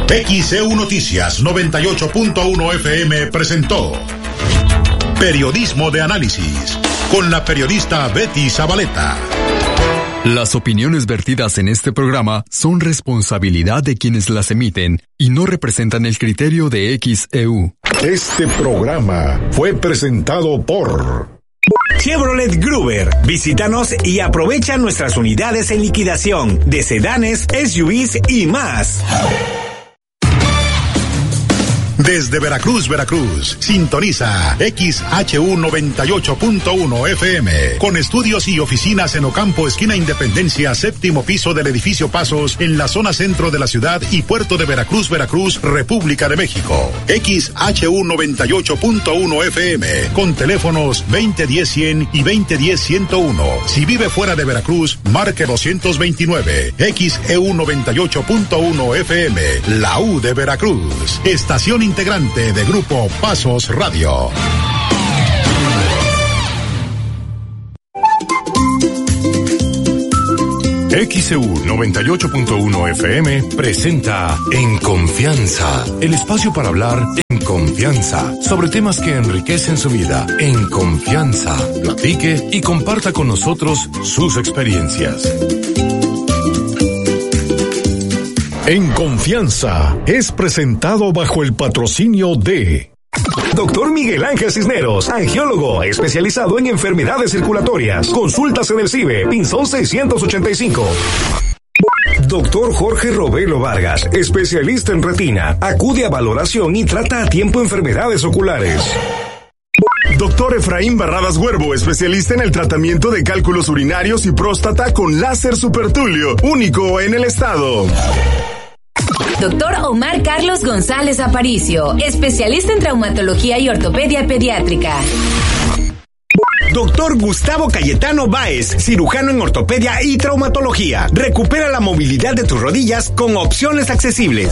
XEU Noticias 98.1 FM presentó Periodismo de Análisis con la periodista Betty Zabaleta. Las opiniones vertidas en este programa son responsabilidad de quienes las emiten y no representan el criterio de XEU. Este programa fue presentado por Chevrolet Gruber. Visítanos y aprovecha nuestras unidades en liquidación de sedanes, SUVs y más. Desde Veracruz, sintoniza XHU 98.1 FM, con estudios y oficinas en Ocampo, esquina Independencia, séptimo piso del edificio Pasos, en la zona centro de la ciudad y puerto de Veracruz, República de México. XHU 98.1 FM, con teléfonos 2010-100 y 2010-101. Si vive fuera de Veracruz, marque 229. XEU 98.1 FM, la U de Veracruz. Estación integrante de Grupo Pasos Radio. XEU 98.1 FM presenta En Confianza, el espacio para hablar en confianza sobre temas que enriquecen su vida. En confianza, platique y comparta con nosotros sus experiencias. En Confianza es presentado bajo el patrocinio de Doctor Miguel Ángel Cisneros, angiólogo especializado en enfermedades circulatorias. Consultas en el CIBE, Pinzón 685. Doctor Jorge Robelo Vargas, especialista en retina. Acude a valoración y trata a tiempo enfermedades oculares. Doctor Efraín Barradas Huervo, especialista en el tratamiento de cálculos urinarios y próstata con láser supertulio, único en el estado. Doctor Omar Carlos González Aparicio, especialista en traumatología y ortopedia pediátrica. Doctor Gustavo Cayetano Báez, cirujano en ortopedia y traumatología. Recupera la movilidad de tus rodillas con opciones accesibles.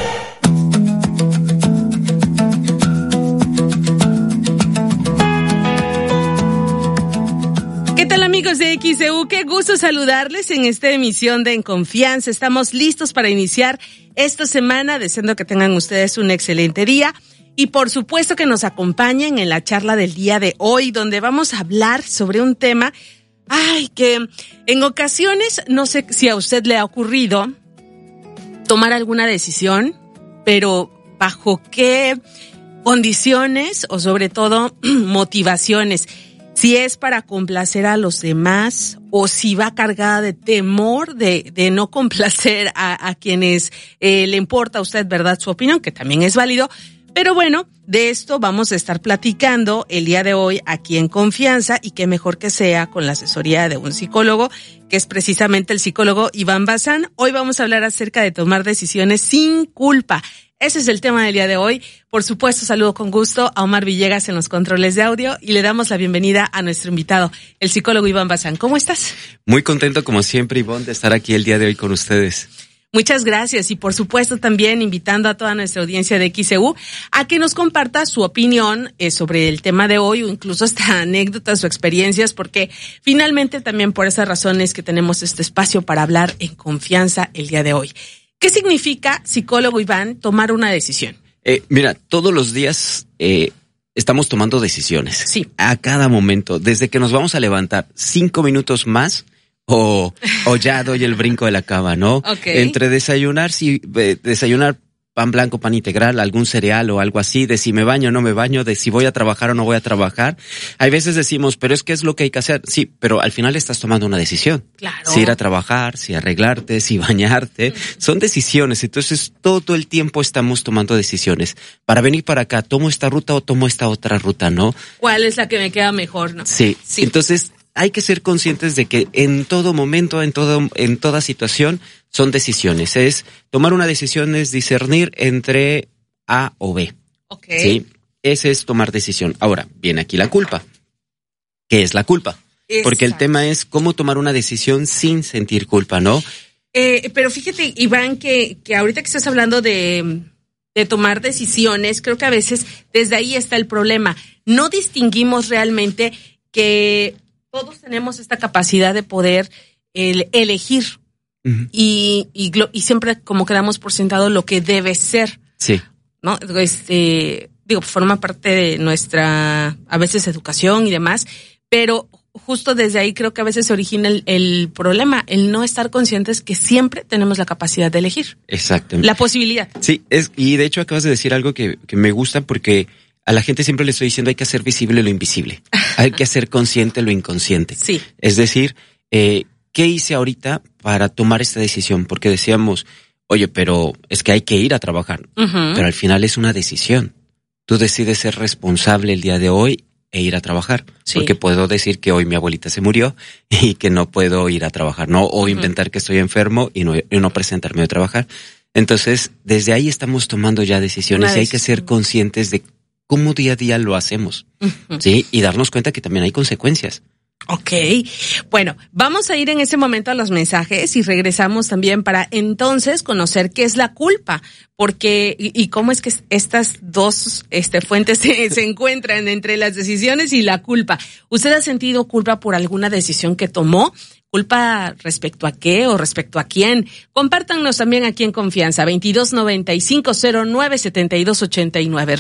¿Qué tal, amigos de XEU? Qué gusto saludarles en esta emisión de En Confianza. Estamos listos para iniciar esta semana, deseando que tengan ustedes un excelente día y por supuesto que nos acompañen en la charla del día de hoy, donde vamos a hablar sobre un tema, que en ocasiones, no sé si a usted le ha ocurrido tomar alguna decisión, pero bajo qué condiciones o sobre todo motivaciones. Si es para complacer a los demás o si va cargada de temor de no complacer a quienes le importa a usted, ¿verdad?, su opinión, que también es válido. Pero bueno, de esto vamos a estar platicando el día de hoy aquí en Confianza, y qué mejor que sea con la asesoría de un psicólogo, que es precisamente el psicólogo Iván Bazán. Hoy vamos a hablar acerca de tomar decisiones sin culpa. Ese es el tema del día de hoy. Por supuesto, saludo con gusto a Omar Villegas en los controles de audio y le damos la bienvenida a nuestro invitado, el psicólogo Iván Bazán. ¿Cómo estás? Muy contento, como siempre, Ivonne, de estar aquí el día de hoy con ustedes. Muchas gracias, y por supuesto también invitando a toda nuestra audiencia de XEU a que nos comparta su opinión sobre el tema de hoy, o incluso hasta anécdotas o experiencias, porque finalmente también por esas razones que tenemos este espacio para hablar en confianza el día de hoy. ¿Qué significa, psicólogo Iván, tomar una decisión? Mira, todos los días estamos tomando decisiones. Sí. A cada momento, desde que nos vamos a levantar 5 minutos más o ya doy el brinco de la cama, ¿no? Okay. Entre desayunar pan blanco, pan integral, algún cereal o algo así, de si me baño o no me baño, de si voy a trabajar o no voy a trabajar. Hay veces decimos, pero es que es lo que hay que hacer. Sí, pero al final estás tomando una decisión. Claro. Si ir a trabajar, si arreglarte, si bañarte. Son decisiones. Entonces, todo el tiempo estamos tomando decisiones. Para venir para acá, ¿tomo esta ruta o tomo esta otra ruta, no? ¿Cuál es la que me queda mejor, no? Sí. Entonces, hay que ser conscientes de que en todo momento, en toda situación, son decisiones. Tomar una decisión es discernir entre A o B. Okay. Sí, ese es tomar decisión. Ahora, viene aquí la culpa. ¿Qué es la culpa? Exacto. Porque el tema es cómo tomar una decisión sin sentir culpa, ¿no? Pero fíjate, Iván, que ahorita que estás hablando de tomar decisiones, creo que a veces desde ahí está el problema. No distinguimos realmente que todos tenemos esta capacidad de poder elegir y siempre como que damos por sentado lo que debe ser. Sí. ¿No? Forma parte de nuestra, a veces, educación y demás, pero justo desde ahí creo que a veces se origina el problema, el no estar conscientes que siempre tenemos la capacidad de elegir. Exactamente. La posibilidad. Sí, y de hecho acabas de decir algo que me gusta, porque a la gente siempre le estoy diciendo hay que hacer visible lo invisible, hay que hacer consciente lo inconsciente. Sí. Es decir, ¿qué hice ahorita para tomar esta decisión? Porque decíamos, oye, pero es que hay que ir a trabajar, pero al final es una decisión. Tú decides ser responsable el día de hoy e ir a trabajar. Sí. Porque puedo decir que hoy mi abuelita se murió y que no puedo ir a trabajar, ¿no? O inventar que estoy enfermo y no presentarme a trabajar. Entonces, desde ahí estamos tomando ya decisiones y hay que ser conscientes de cómo día a día lo hacemos, ¿sí? Y darnos cuenta que también hay consecuencias. Ok, bueno, vamos a ir en ese momento a los mensajes y regresamos también para entonces conocer qué es la culpa, porque y cómo es que estas dos fuentes se encuentran entre las decisiones y la culpa. ¿Usted ha sentido culpa por alguna decisión que tomó? ¿Culpa respecto a qué o respecto a quién? Compártanos también aquí en Confianza, 2295-097289.